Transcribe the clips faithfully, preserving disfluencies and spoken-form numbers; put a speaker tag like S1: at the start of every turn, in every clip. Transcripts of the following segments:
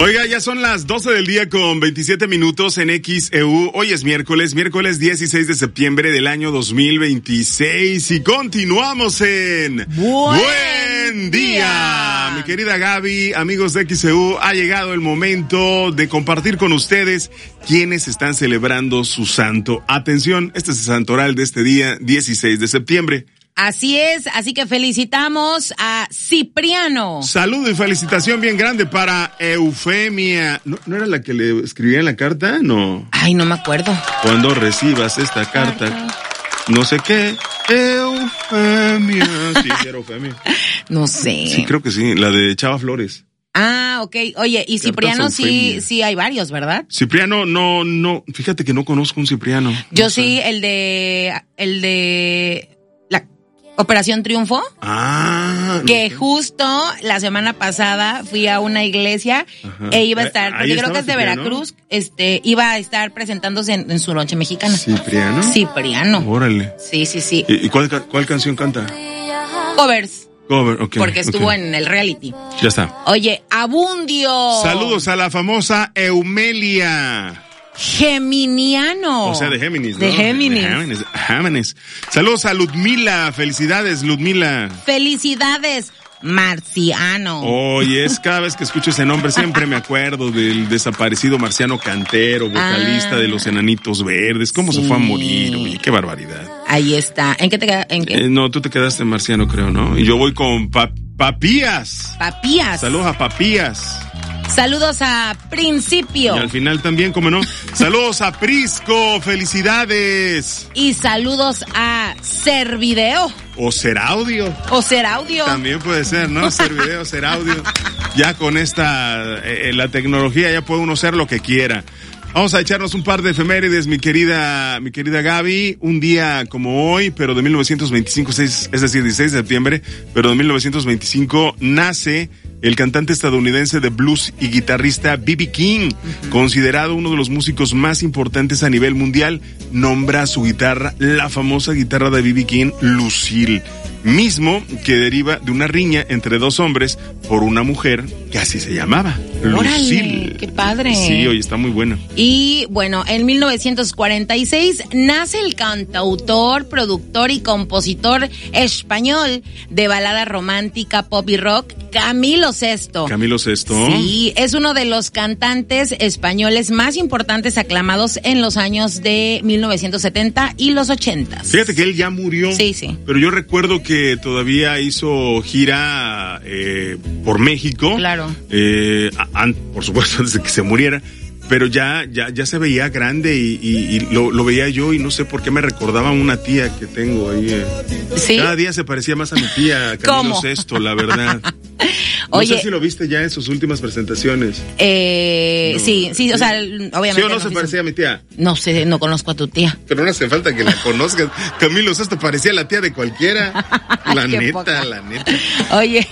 S1: Oiga, ya son las doce del día con veintisiete minutos en X E U. Hoy es miércoles, miércoles dieciséis de septiembre del año dos mil veintiséis y continuamos en
S2: Buen,
S1: Buen día.
S2: día.
S1: Mi querida Gaby, amigos de X E U, ha llegado el momento de compartir con ustedes quienes están celebrando su santo. Atención, este es el santoral de este día, dieciséis de septiembre.
S2: Así es, así que felicitamos a Cipriano.
S1: Saludo y felicitación bien grande para Eufemia. ¿No, ¿no era la que le escribía en la carta? No.
S2: Ay, no me acuerdo.
S1: Cuando recibas esta carta, carta. no sé qué, Eufemia. Sí, era Eufemia.
S2: No sé.
S1: Sí, creo que sí, la de Chava Flores.
S2: Ah, ok. Oye, y Cipriano sí, sí hay varios, ¿verdad?
S1: Cipriano, no, no, fíjate que no conozco un Cipriano.
S2: Yo
S1: no
S2: sí,
S1: sé.
S2: el de, el de la Operación Triunfo.
S1: Ah.
S2: Que
S1: no,
S2: justo la semana pasada fui a una iglesia. Ajá. E iba a estar, porque creo que es de
S1: Cipriano?
S2: Veracruz, este, iba a estar presentándose en, en su noche mexicana.
S1: ¿Cipriano?
S2: Cipriano.
S1: Órale.
S2: Sí, sí, sí.
S1: ¿Y, y cuál, cuál canción canta?
S2: Covers.
S1: Cover, okay,
S2: porque estuvo
S1: okay.
S2: en el reality.
S1: Ya está.
S2: Oye, Abundio.
S1: Saludos a la famosa Eumelia.
S2: Geminiano.
S1: O sea, de Géminis, ¿no?
S2: De Géminis.
S1: De Géminis. Géminis. Saludos a Ludmila. Felicidades, Ludmila.
S2: Felicidades, Marciano.
S1: Oye, es cada vez que escucho ese nombre siempre me acuerdo del desaparecido Marciano Cantero, vocalista ah, de Los Enanitos Verdes. ¿Cómo sí. se fue a morir? Oye, qué barbaridad.
S2: Ahí está. ¿En qué te quedaste? ¿En qué?
S1: Eh, no, tú te quedaste en Marciano, creo, ¿no? Y yo voy con pa- Papías.
S2: Papías.
S1: Saludos a Papías.
S2: Saludos a Principio.
S1: Y al final también, ¿cómo no? Saludos a Prisco, felicidades.
S2: Y saludos a Servideo.
S1: O Ser Audio.
S2: O Ser Audio.
S1: También puede ser, ¿no? Ser Video, Ser Audio. Ya con esta, eh, la tecnología ya puede uno ser lo que quiera. Vamos a echarnos un par de efemérides, mi querida, mi querida Gaby. Un día como hoy, pero de mil novecientos veinticinco, es decir, dieciséis de septiembre, pero de mil novecientos veinticinco, nace el cantante estadounidense de blues y guitarrista B B King, uh-huh. considerado uno de los músicos más importantes a nivel mundial. Nombra su guitarra, la famosa guitarra de B B King, Lucille, mismo que deriva de una riña entre dos hombres por una mujer que así se llamaba, Lucille.
S2: ¡Órale, qué padre!
S1: Sí, oye, está muy buena.
S2: Y bueno, en mil novecientos cuarenta y seis nace el cantautor, productor y compositor español de balada romántica, pop y rock, Camilo Sesto.
S1: Camilo Sesto.
S2: Sí, es uno de los cantantes españoles más importantes aclamados en los años de mil novecientos setenta y los ochenta.
S1: Fíjate que él ya murió.
S2: Sí, sí.
S1: Pero yo recuerdo que todavía hizo gira eh, por México.
S2: Claro.
S1: Eh, a, a, por supuesto, antes de que se muriera. Pero ya, ya, ya se veía grande y, y, y lo, lo veía yo y no sé por qué me recordaba a una tía que tengo ahí. Eh.
S2: ¿Sí?
S1: Cada día se parecía más a mi tía, Camilo Sesto, la verdad. No
S2: Oye,
S1: sé si lo viste ya en sus últimas presentaciones.
S2: Eh, no, sí, sí, o sea, obviamente.
S1: ¿Sí o no,
S2: no
S1: se parecía a mi tía?
S2: No sé, no conozco a tu tía.
S1: Pero no hace falta que la conozcas. Camilo Sesto parecía la tía de cualquiera. La neta, poca. la neta.
S2: Oye.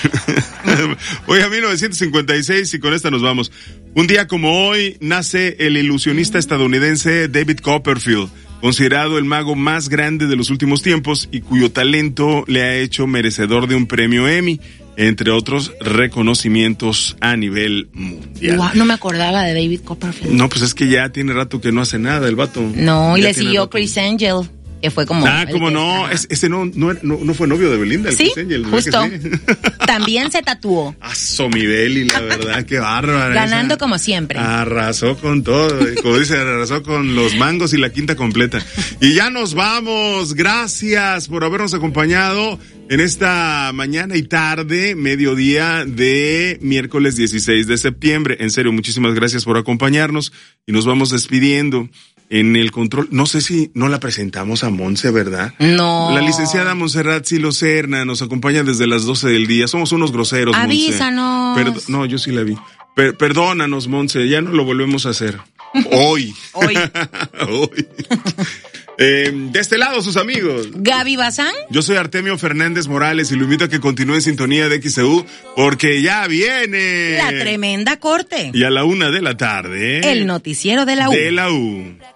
S1: Oye, a mil novecientos cincuenta y seis y con esta nos vamos. Un día como hoy nace el ilusionista estadounidense David Copperfield, considerado el mago más grande de los últimos tiempos y cuyo talento le ha hecho merecedor de un premio Emmy, entre otros reconocimientos a nivel mundial.
S2: Wow, no me acordaba de David Copperfield.
S1: No, pues es que ya tiene rato que no hace nada el vato.
S2: No, y
S1: ya
S2: le siguió
S1: rato.
S2: Chris Angel, que fue como...
S1: Ah, como no, es, ese no, no, no, no fue novio de Belinda, el
S2: sí,
S1: Chris Angel.
S2: Justo.
S1: Sí?
S2: También se tatuó.
S1: Aso mi Beli, la verdad, qué bárbara.
S2: Ganando
S1: esa.
S2: como siempre.
S1: Arrasó con todo, como dice, arrasó con los mangos y la quinta completa. Y ya nos vamos, gracias por habernos acompañado en esta mañana y tarde, mediodía de miércoles dieciséis de septiembre. En serio, muchísimas gracias por acompañarnos y nos vamos despidiendo. En el control, no sé si no la presentamos a Monse, ¿verdad?
S2: No.
S1: La licenciada Montserrat Silo Serna nos acompaña desde las doce del día. Somos unos groseros, Monse.
S2: Avísanos.
S1: Perdo- no, yo sí la vi. Per- perdónanos, Monse, ya no lo volvemos a hacer. Hoy.
S2: Hoy.
S1: Hoy. Eh, de este lado, sus amigos.
S2: Gaby Bazán.
S1: Yo soy Artemio Fernández Morales y lo invito a que continúe en sintonía de X E U porque ya viene
S2: La tremenda corte.
S1: y a la una de la tarde
S2: El noticiero de la U.
S1: De la U.